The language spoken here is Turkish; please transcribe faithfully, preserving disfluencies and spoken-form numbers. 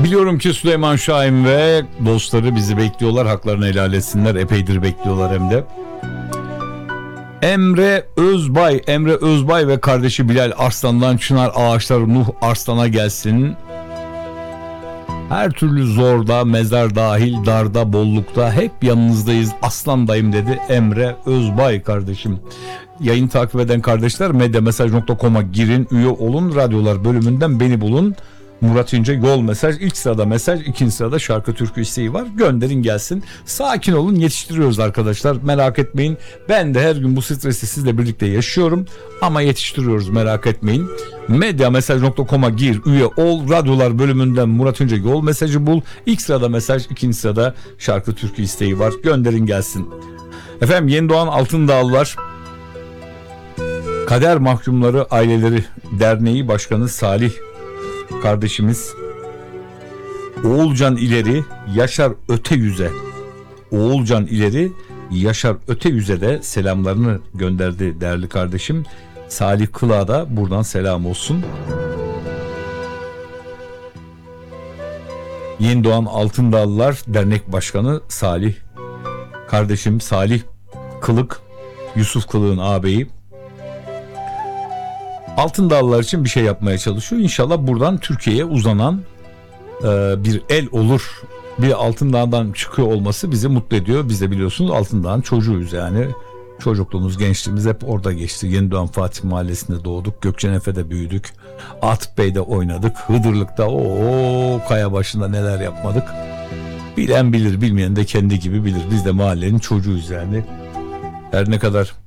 Biliyorum ki Süleyman Şahin ve dostları bizi bekliyorlar. Haklarını helal etsinler. Epeydir bekliyorlar hem de. Emre Özbay, Emre Özbay ve kardeşi Bilal Arslan'dan Çınar Ağaçları Nuh Arslan'a gelsin. Her türlü zorda, mezar dahil, darda, bollukta hep yanınızdayız aslan dayım dedi Emre Özbay kardeşim. Yayın takip eden kardeşler medyamesaj nokta com'a girin, üye olun, radyolar bölümünden beni bulun. Murat İnce yol mesaj, ilk sırada mesaj, ikinci sırada şarkı türkü isteği var. Gönderin gelsin. Sakin olun, yetiştiriyoruz arkadaşlar. Merak etmeyin. Ben de her gün bu stresi sizle birlikte yaşıyorum. Ama yetiştiriyoruz, merak etmeyin. medyamesaj nokta com'a gir, üye ol. Radyolar bölümünden Murat İnce yol mesajı bul. İlk sırada mesaj, ikinci sırada şarkı türkü isteği var. Gönderin gelsin. Efendim, Yeni Doğan Altındağlılar Kader Mahkumları Aileleri Derneği Başkanı Salih kardeşimiz Oğulcan ileri Yaşar öte yüze Oğulcan ileri Yaşar öte yüze de selamlarını gönderdi değerli kardeşim. Salih Kılığa da buradan selam olsun. Yeni Doğan Altındağlılar Dernek Başkanı Salih kardeşim Salih Kılık, Yusuf Kılık'ın ağabeyi, Altındağlılar için bir şey yapmaya çalışıyor. İnşallah buradan Türkiye'ye uzanan e, bir el olur. Bir Altındağ'dan çıkıyor olması bizi mutlu ediyor. Biz de biliyorsunuz Altındağ'ın çocuğuyuz yani. Çocukluğumuz, gençliğimiz hep orada geçti. Yeni Doğan Fatih Mahallesi'nde doğduk. Gökçenefe'de büyüdük. Atıp Bey'de oynadık. Hıdırlık'ta o kaya başında neler yapmadık. Bilen bilir, bilmeyen de kendi gibi bilir. Biz de mahallenin çocuğuyuz yani. Her ne kadar